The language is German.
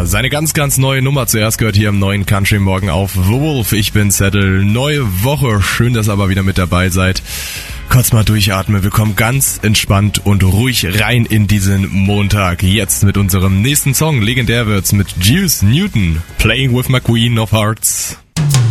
Ja, seine ganz, ganz neue Nummer zuerst gehört hier im neuen Country Morgen auf The Wolf. Ich bin Zettel. Neue Woche. Schön, dass ihr aber wieder mit dabei seid. Kurz mal durchatmen. Wir kommen ganz entspannt und ruhig rein in diesen Montag. Jetzt mit unserem nächsten Song. Legendär wird's mit Juice Newton. Playing with my Queen of Hearts.